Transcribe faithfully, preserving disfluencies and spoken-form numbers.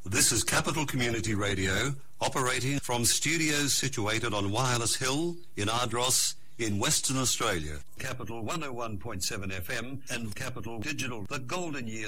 This is Capital Community Radio, operating from studios situated on Wireless Hill in Ardross in Western Australia. Capital one oh one point seven F M and Capital Digital, the golden years